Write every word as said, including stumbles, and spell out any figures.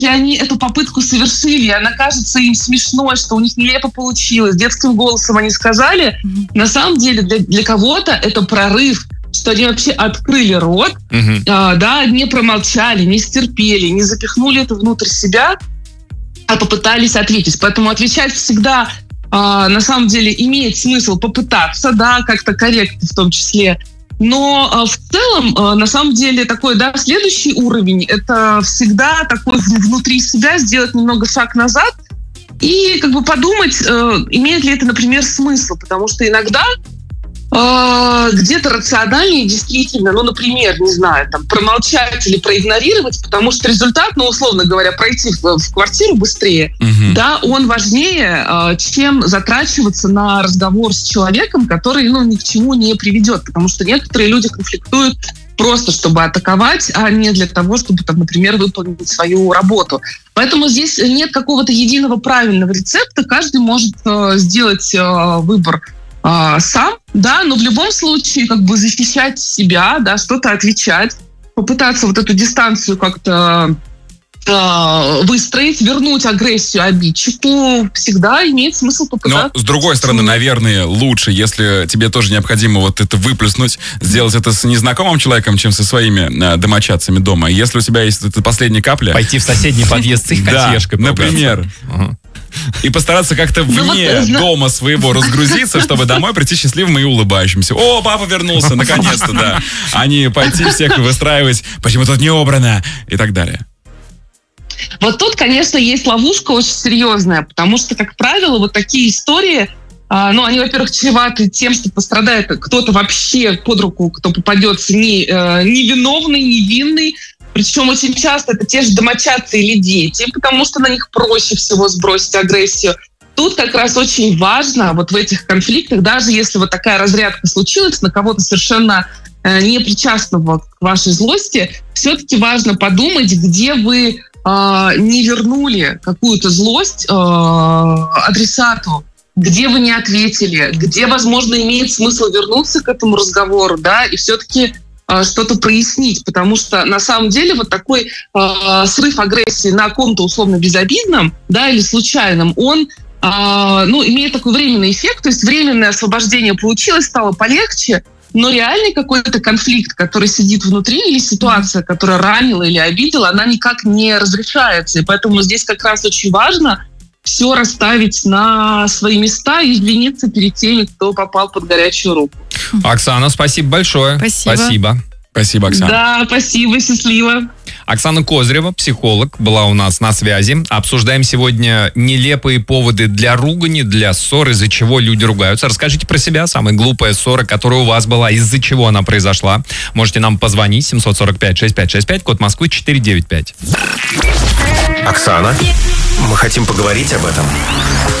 они эту попытку совершили, и она кажется им смешной, что у них нелепо получилось, детским голосом они сказали, mm-hmm. на самом деле для, для кого-то это прорыв, что они вообще открыли рот, mm-hmm. а, да, не промолчали, не стерпели, не запихнули это внутрь себя, а попытались ответить. Поэтому отвечать всегда, а, на самом деле, имеет смысл попытаться, да, как-то корректно в том числе. Но а, в целом, а, на самом деле, такой, да, следующий уровень, это всегда такой внутри себя сделать немного шаг назад и как бы подумать, а, имеет ли это, например, смысл. Потому что иногда а, где-то рациональнее действительно, ну, например, не знаю, там, промолчать или проигнорировать, потому что результат, ну, условно говоря, пройти в, в квартиру быстрее, угу. да, он важнее, а, чем затрачиваться на разговор с человеком, который, ну, ни к чему не приведет, потому что некоторые люди конфликтуют просто, чтобы атаковать, а не для того, чтобы, там, например, выполнить свою работу. Поэтому здесь нет какого-то единого правильного рецепта, каждый может а, сделать а, выбор сам, да, но в любом случае как бы защищать себя, да, что-то отвечать, попытаться вот эту дистанцию как-то э, выстроить, вернуть агрессию обидчику, всегда имеет смысл попытаться. Но, с другой стороны, наверное, лучше, если тебе тоже необходимо вот это выплеснуть, сделать это с незнакомым человеком, чем со своими э, домочадцами дома. Если у тебя есть эта последняя капля... Пойти в соседний подъезд с их консьержкой. Да, например. И постараться как-то вне ну, вот, дома своего разгрузиться, чтобы домой прийти счастливым и улыбающимся. О, папа вернулся, наконец-то, да. А не пойти всех выстраивать, почему тут не убрано, и так далее. Вот тут, конечно, есть ловушка очень серьезная, потому что, как правило, вот такие истории, а, ну, они, во-первых, чреваты тем, что пострадает кто-то вообще под руку, кто попадется не, э, невиновный, невинный. Причем очень часто это те же домочадцы или дети, потому что на них проще всего сбросить агрессию. Тут как раз очень важно вот в этих конфликтах, даже если вот такая разрядка случилась на кого-то совершенно э, не причастного к вашей злости, все-таки важно подумать, где вы э, не вернули какую-то злость э, адресату, где вы не ответили, где, возможно, имеет смысл вернуться к этому разговору, да, и все-таки что-то прояснить, потому что на самом деле вот такой э, срыв агрессии на ком-то условно безобидном, да, или случайном, он, э, ну, имеет такой временный эффект, то есть временное освобождение получилось, стало полегче, но реальный какой-то конфликт, который сидит внутри, или ситуация, которая ранила или обидела, она никак не разрешается, и поэтому здесь как раз очень важно все расставить на свои места и извиниться перед теми, кто попал под горячую руку. Оксана, спасибо большое. Спасибо. Спасибо. Спасибо, Оксана. Да, спасибо, счастливо. Оксана Козырева, психолог, была у нас на связи. Обсуждаем сегодня нелепые поводы для ругани, для ссор, из-за чего люди ругаются. Расскажите про себя, самая глупая ссора, которая у вас была, из-за чего она произошла. Можете нам позвонить, семь сорок пять шестьдесят пять шестьдесят пять, код Москвы четыре девять пять. Оксана, мы хотим поговорить об этом.